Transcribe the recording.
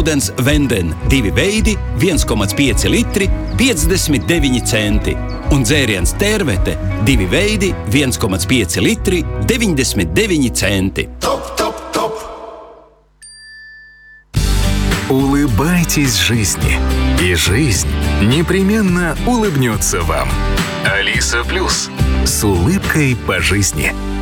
ūdens Venden 2 veidi, 1,5 litri, 59 centi. Un dzēriens Tervete 2 veidi, 1,5 litri, 99 центи. Топ. Улыбайтесь жизни, и жизнь непременно улыбнется вам. Алиса Плюс. С улыбкой по жизни.